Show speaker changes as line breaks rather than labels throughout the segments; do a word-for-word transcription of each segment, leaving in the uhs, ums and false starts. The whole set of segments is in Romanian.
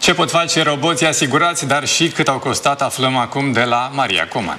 Ce pot face roboții asigurați, dar și cât au costat, aflăm acum de la Maria Coman.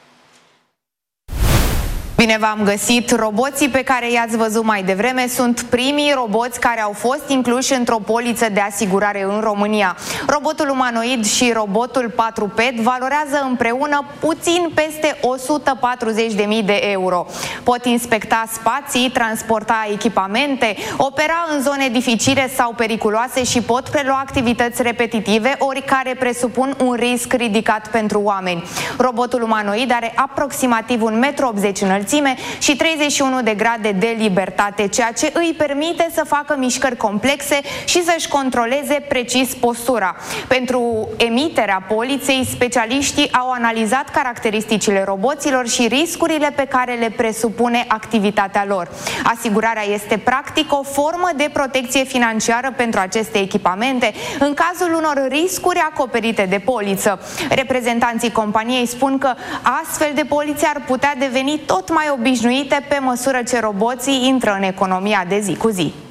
Bine v-am găsit! Roboții pe care i-ați văzut mai devreme sunt primii roboți care au fost incluși într-o poliță de asigurare în România. Robotul umanoid și robotul quadruped valorează împreună puțin peste o sută patruzeci de mii de euro. Pot inspecta spații, transporta echipamente, opera în zone dificile sau periculoase și pot prelua activități repetitive, ori care presupun un risc ridicat pentru oameni. Robotul umanoid are aproximativ un metru optzeci înălțime și treizeci și unu de grade de libertate, ceea ce îi permite să facă mișcări complexe și să-și controleze precis postura. Pentru emiterea poliței, specialiștii au analizat caracteristicile roboților și riscurile pe care le presupune activitatea lor. Asigurarea este practic o formă de protecție financiară pentru aceste echipamente în cazul unor riscuri acoperite de poliță. Reprezentanții companiei spun că astfel de polițe ar putea deveni tot mai mai obișnuite pe măsură ce roboții intră în economia de zi cu zi.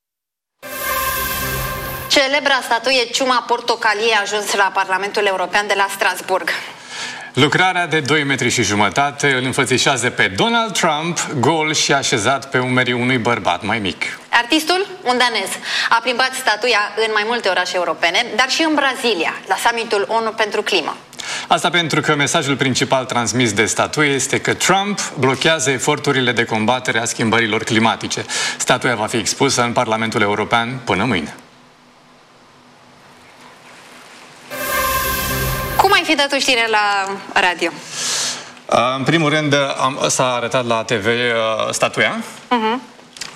Celebra statuie Ciuma Portocalie a ajuns la Parlamentul European de la Strasburg.
Lucrarea de doi metri și jumătate îl înfățișează pe Donald Trump, gol și așezat pe umerii unui bărbat mai mic.
Artistul, un danez, a plimbat statuia în mai multe orașe europene, dar și în Brazilia, la summitul ONU pentru climă.
Asta pentru că mesajul principal transmis de statuie este că Trump blochează eforturile de combatere a schimbărilor climatice. Statuia va fi expusă în Parlamentul European până mâine.
Cum ai fi dat o știre la radio?
În primul rând, s-a arătat la T V statuia. Uh-huh.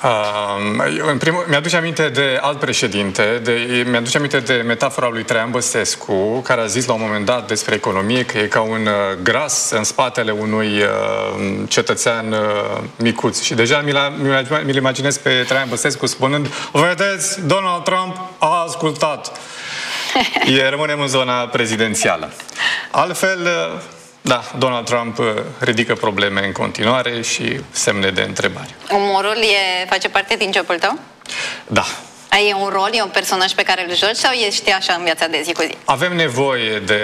Uh, în primul, mi-aduce aminte de alt președinte, de, mi-aduce aminte de metafora lui Traian Băsescu, care a zis la un moment dat despre economie că e ca un uh, gras în spatele unui uh, cetățean uh, micuț. Și deja mi-l mi imaginez pe Traian Băsescu spunând: vedeți, Donald Trump a ascultat. E, rămânem în zona prezidențială. Altfel, uh, da, Donald Trump ridică probleme în continuare și semne de întrebare.
Umorul e, face parte din jobul tău?
Da.
E un rol, e un personaj pe care îl joci sau ești așa în viața de zi cu zi?
Avem nevoie de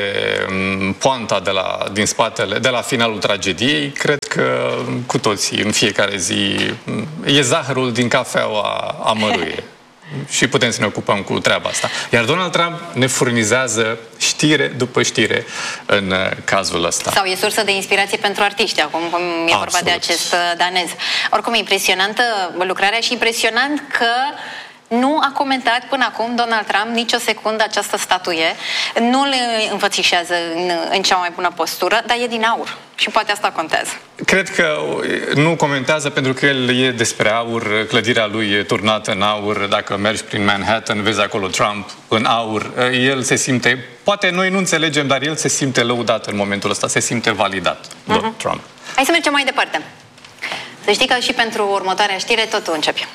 poanta de la, din spatele, de la finalul tragediei. Cred că cu toții, în fiecare zi, e zahărul din cafeaua amăruie. Și putem să ne ocupăm cu treaba asta. Iar Donald Trump ne furnizează știre după știre în cazul ăsta.
Sau e sursă de inspirație pentru artiști, acum cum e Absolut. vorba de acest danez. Oricum, e impresionantă lucrarea și impresionant că nu a comentat până acum Donald Trump nicio secundă această statuie, nu le înfățișează în, în cea mai bună postură, dar e din aur și poate asta contează.
Cred că nu comentează pentru că el e despre aur, clădirea lui e turnată în aur, dacă mergi prin Manhattan, vezi acolo Trump în aur, el se simte, poate noi nu înțelegem, dar el se simte lăudat în momentul ăsta, se simte validat, uh-huh. Trump.
Hai să mergem mai departe. Să știi că și pentru următoarea știre totul începe.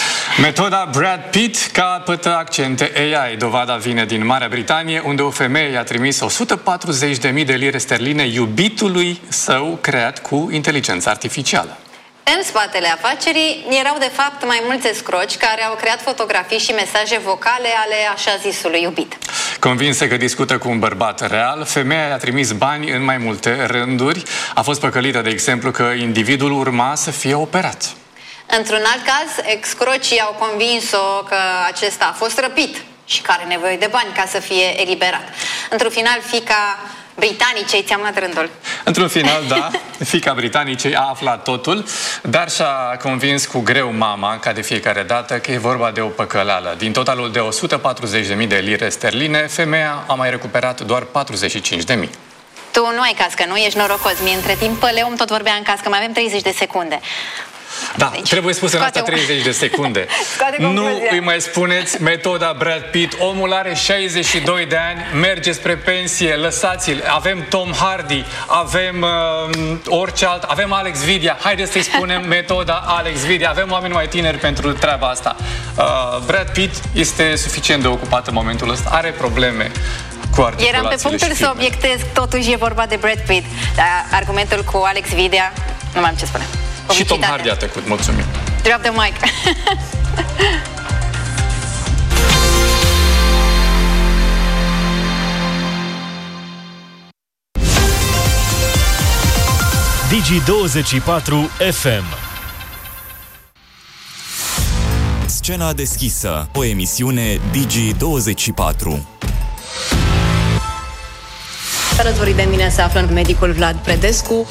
Metoda Brad Pitt capătă accente A I. Dovada vine din Marea Britanie, unde o femeie i-a trimis o sută patruzeci de mii de lire sterline iubitului său creat cu inteligență artificială.
În spatele afacerii erau de fapt mai mulți escroci care au creat fotografii și mesaje vocale ale așa zisului iubit.
Convinsă că discută cu un bărbat real, femeia i-a trimis bani în mai multe rânduri. A fost păcălită, de exemplu, că individul urma să fie operat.
Într-un alt caz, excrocii au convins-o că acesta a fost răpit și că are nevoie de bani ca să fie eliberat. Într-un final, fiica britanicei, ți-am luat rândul.
Într-un final, da, fiica britanicei a aflat totul, dar și-a convins cu greu mama, ca de fiecare dată, că e vorba de o păcăleală. Din totalul de o sută patruzeci de mii de lire sterline, femeia a mai recuperat doar patruzeci și cinci de mii.
Tu nu ai cască, nu? Ești norocos. Mie între timp, Păleum tot vorbea în cască. Mai avem treizeci de secunde.
Da, deci, trebuie spus în asta treizeci de secunde. Nu îi mai spuneți metoda Brad Pitt. Omul are șaizeci și doi de ani, merge spre pensie, lăsați-l. Avem Tom Hardy, avem uh, orice alt, avem Alex Vidia. Haideți să-i spunem metoda Alex Vidia. Avem oameni mai tineri pentru treaba asta. Uh, Brad Pitt este suficient de ocupat în momentul ăsta. Are probleme cu articulațiile.
Eram pe punctul să obiectez, totuși e vorba de Brad Pitt. Dar argumentul cu Alex Vidia, nu mai am ce spune.
Și Tom Hardy a trecut, mulțumim.
Drop the mic.
În, uh,
Digi douăzeci și patru F M.
Scena deschisă, o emisiune Digi douăzeci și patru.
Alături de mine se află medicul Vlad Predescu.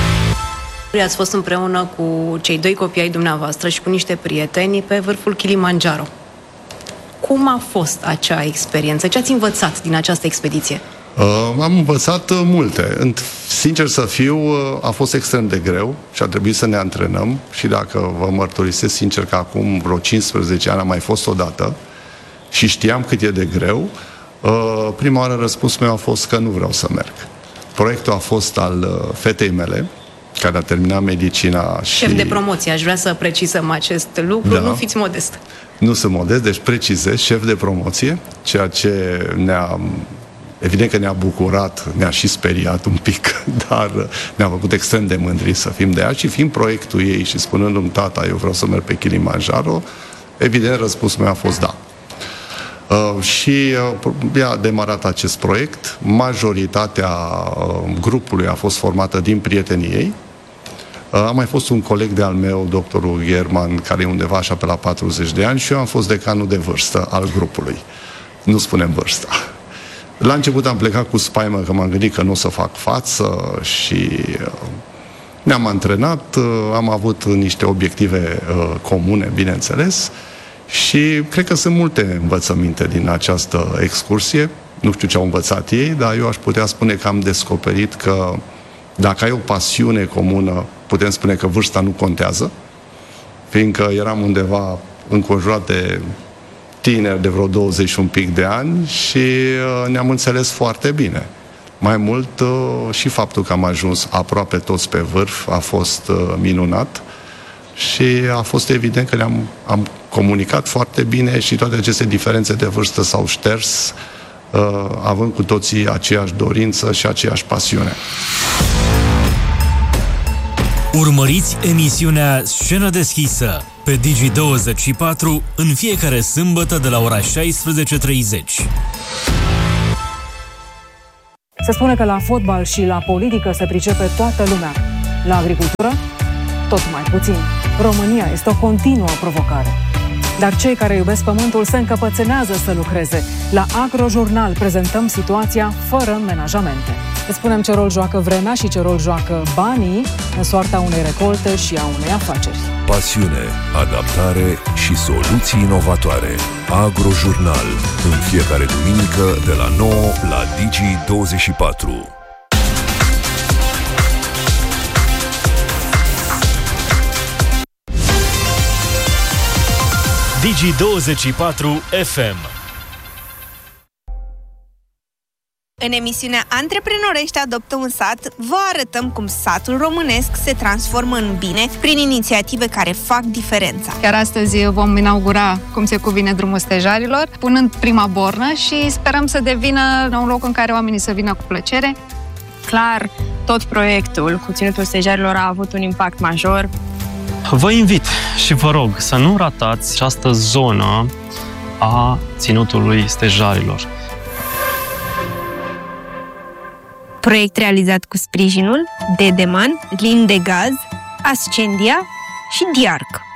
Ați fost împreună cu cei doi copii ai dumneavoastră și cu niște prieteni pe vârful Kilimanjaro. Cum a fost acea experiență? Ce ați învățat din această expediție?
Uh, am învățat uh, multe. Sincer să fiu, uh, a fost extrem de greu și a trebuit să ne antrenăm și dacă vă mărturisesc sincer că acum vreo cincisprezece ani am mai fost odată și știam cât e de greu, uh, prima oară răspunsul meu a fost că nu vreau să merg. Proiectul a fost al uh, fetei mele, care a terminat medicina și...
Șef de promoție, aș vrea să precizăm acest lucru, da. Nu fiți modest.
Nu sunt modest, deci precizez, șef de promoție, ceea ce ne-a... Evident că ne-a bucurat, ne-a și speriat un pic, dar ne-a făcut extrem de mândri să fim de ea și fiind proiectul ei și spunându-mi, tata, eu vreau să merg pe Kilimanjaro, evident răspunsul meu a fost da. Uh, și uh, a demarat acest proiect, majoritatea uh, grupului a fost formată din prietenii ei. Uh, a mai fost un coleg de-al meu, doctorul German, care e undeva așa pe la patruzeci de ani și eu am fost decanul de vârstă al grupului. Nu spunem vârsta. La început am plecat cu spaimă că m-am gândit că nu o să fac față și ne-am antrenat, am avut niște obiective comune, bineînțeles, și cred că sunt multe învățăminte din această excursie. Nu știu ce au învățat ei, dar eu aș putea spune că am descoperit că dacă ai o pasiune comună, putem spune că vârsta nu contează, fiindcă eram undeva înconjurat de tineri de vreo douăzeci și un pic de ani și uh, ne-am înțeles foarte bine. Mai mult uh, și faptul că am ajuns aproape toți pe vârf a fost uh, minunat și a fost evident că ne-am am comunicat foarte bine și toate aceste diferențe de vârstă s-au șters, uh, având cu toții aceeași dorință și aceeași pasiune.
Urmăriți emisiunea Scenă deschisă pe Digi douăzeci și patru în fiecare sâmbătă de la ora șaisprezece treizeci.
Se spune că la fotbal și la politică se pricepe toată lumea. La agricultură, tot mai puțin. România este o continuă provocare. Dar cei care iubesc pământul se încăpățânează să lucreze. La Agrojurnal prezentăm situația fără menajamente. Îți spunem ce rol joacă vremea și ce rol joacă banii în soarta unei recolte și a unei afaceri.
Pasiune, adaptare și soluții inovatoare. Agrojurnal. În fiecare duminică de la nouă la Digi douăzeci și patru.
Digi douăzeci și patru F M.
În emisiunea Antreprenorești adoptă un sat, vă arătăm cum satul românesc se transformă în bine prin inițiative care fac diferența.
Chiar astăzi vom inaugura cum se cuvine drumul stejarilor, punând prima bornă și sperăm să devină un loc în care oamenii să vină cu plăcere.
Clar, tot proiectul cu Ținutul Stejarilor a avut un impact major.
Vă invit și vă rog să nu ratați această zonă a Ținutului Stejarilor.
Proiect realizat cu sprijinul Dedeman, Lin de Gaz, Ascendia și Diarc.